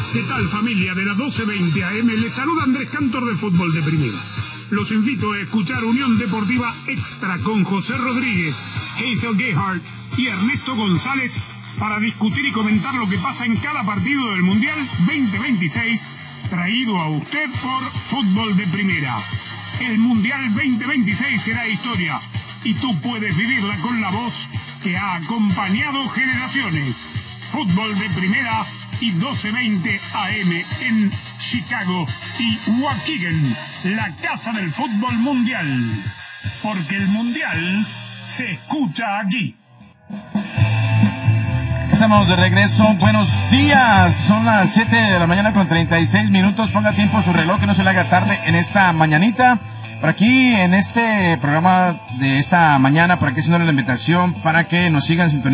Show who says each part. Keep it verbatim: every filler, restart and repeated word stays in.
Speaker 1: ¿Qué tal, familia de la doce veinte A M? Les saluda Andrés Cantor de Fútbol de Primera. Los invito a escuchar Unión Deportiva Extra con José Rodríguez, Hazel Gehart y Ernesto González para discutir y comentar lo que pasa en cada partido del Mundial veinte veintiséis, traído a usted por Fútbol de Primera. El Mundial veinte veintiséis será historia y tú puedes vivirla con la voz que ha acompañado generaciones. Fútbol de Primera y doce veinte A M en Chicago y Waukegan, la casa del fútbol mundial. Porque el mundial se escucha aquí.
Speaker 2: Estamos de regreso, buenos días, son las siete de la mañana con treinta y seis minutos, ponga tiempo su reloj que no se le haga tarde en esta mañanita. Por aquí en este programa de esta mañana, por aquí haciéndole la invitación para que nos sigan sintonizando.